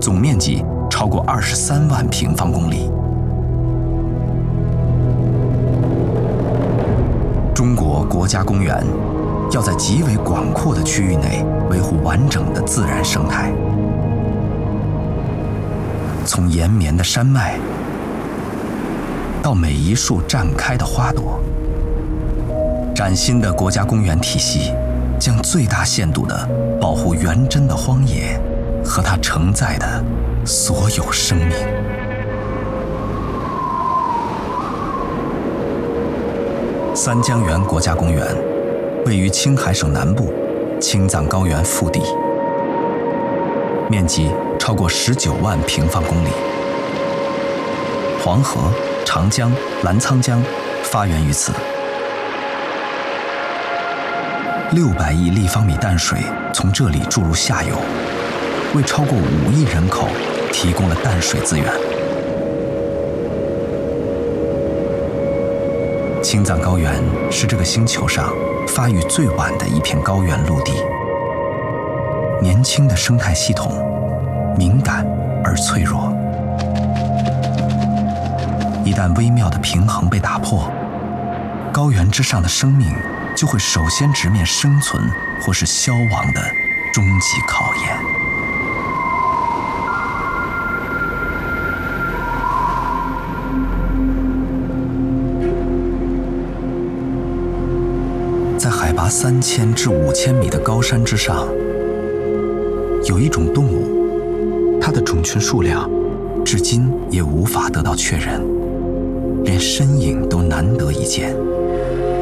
总面积超过23万平方公里。中国国家公园要在极为广阔的区域内维护完整的自然生态，从延绵的山脉到每一束绽开的花朵，崭新的国家公园体系将最大限度地保护原真的荒野和它承载的所有生命。三江源国家公园位于青海省南部青藏高原腹地，面积超过19万平方公里。黄河、长江、澜沧江发源于此，600亿立方米淡水从这里注入下游，为超过5亿人口提供了淡水资源。青藏高原是这个星球上发育最晚的一片高原陆地，年轻的生态系统敏感而脆弱，一旦微妙的平衡被打破，高原之上的生命就会首先直面生存或是消亡的终极考验。在海拔3000至5000米的高山之上，有一种动物，它的种群数量至今也无法得到确认，连身影都难得一见。